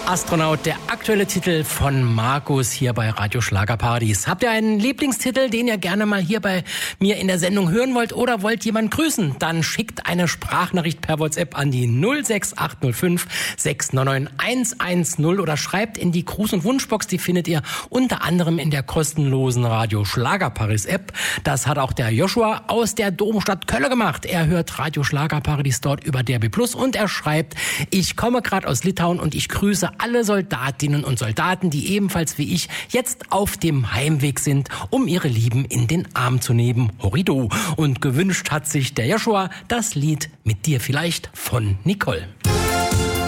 Astronaut, der aktuelle Titel von Markus hier bei Radio Schlagerparadies. Habt ihr einen Lieblingstitel, den ihr gerne mal hier bei mir in der Sendung hören wollt oder wollt jemanden grüßen? Dann schickt eine Sprachnachricht per WhatsApp an die 06805 699 110 oder schreibt in die Gruß- und Wunschbox. Die findet ihr unter anderem in der kostenlosen Radio Schlagerparadies App. Das hat auch der Joshua aus der Domstadt Köln gemacht. Er hört Radio Schlagerparadies dort über DRB Plus und er schreibt: Ich komme gerade aus Litauen und ich grüße alle Soldatinnen und Soldaten, die ebenfalls wie ich jetzt auf dem Heimweg sind, um ihre Lieben in den Arm zu nehmen. Horrido. Und gewünscht hat sich der Joshua das Lied Mit dir vielleicht von Nicole.